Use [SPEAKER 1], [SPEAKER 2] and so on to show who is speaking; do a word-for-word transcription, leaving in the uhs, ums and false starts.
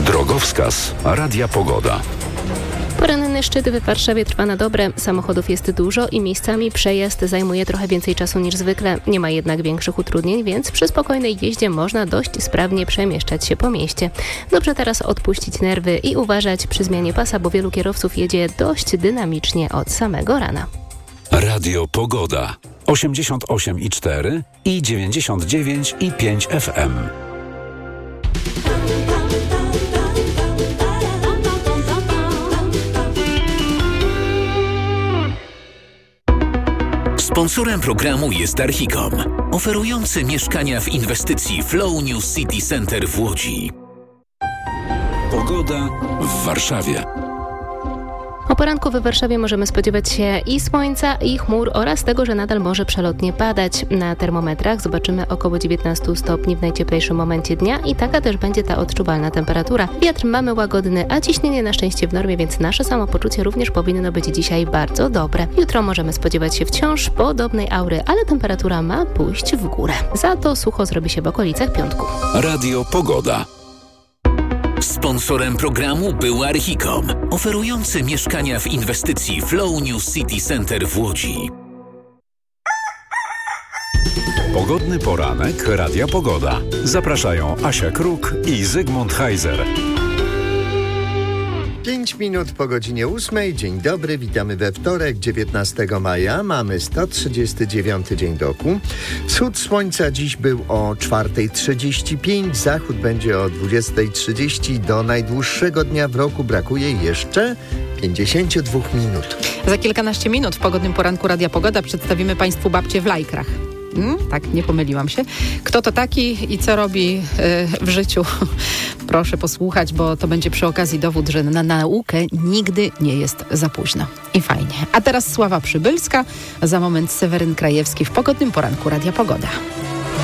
[SPEAKER 1] Drogowskaz Radia Pogoda.
[SPEAKER 2] Poranny szczyt w Warszawie trwa na dobre. Samochodów jest dużo i miejscami przejazd zajmuje trochę więcej czasu niż zwykle. Nie ma jednak większych utrudnień, więc przy spokojnej jeździe można dość sprawnie przemieszczać się po mieście. Dobrze teraz odpuścić nerwy i uważać przy zmianie pasa, bo wielu kierowców jedzie dość dynamicznie od samego rana.
[SPEAKER 1] Radio Pogoda. osiemdziesiąt osiem i cztery i dziewięćdziesiąt dziewięć i pięć F M.
[SPEAKER 3] Sponsorem programu jest Archicom, oferujący mieszkania w inwestycji Flow New City Center w Łodzi.
[SPEAKER 1] Pogoda w Warszawie.
[SPEAKER 2] O poranku w Warszawie możemy spodziewać się i słońca, i chmur oraz tego, że nadal może przelotnie padać. Na termometrach zobaczymy około dziewiętnaście stopni w najcieplejszym momencie dnia i taka też będzie ta odczuwalna temperatura. Wiatr mamy łagodny, a ciśnienie na szczęście w normie, więc nasze samopoczucie również powinno być dzisiaj bardzo dobre. Jutro możemy spodziewać się wciąż podobnej aury, ale temperatura ma pójść w górę. Za to sucho zrobi się w okolicach piątku.
[SPEAKER 1] Radio Pogoda.
[SPEAKER 3] Sponsorem programu był Archicom, oferujący mieszkania w inwestycji Flow New City Center w Łodzi.
[SPEAKER 1] Pogodny poranek Radia Pogoda. Zapraszają Asia Kruk i Zygmunt Heiser.
[SPEAKER 4] pięć minut po godzinie ósmej. Dzień dobry, witamy we wtorek, dziewiętnastego maja. Mamy sto trzydziesty dziewiąty dzień roku. Wschód słońca dziś był o czwartej trzydzieści pięć, zachód będzie o dwudziestej trzydzieści. Do najdłuższego dnia w roku brakuje jeszcze pięćdziesiąt dwa minut.
[SPEAKER 5] Za kilkanaście minut w pogodnym poranku Radia Pogoda przedstawimy Państwu babcię w lajkrach. Hmm, tak, nie pomyliłam się. Kto to taki i co robi yy, w życiu? Proszę posłuchać, bo to będzie przy okazji dowód, że na naukę nigdy nie jest za późno. I fajnie. A teraz Sława Przybylska, za moment Seweryn Krajewski w pogodnym poranku Radia Pogoda.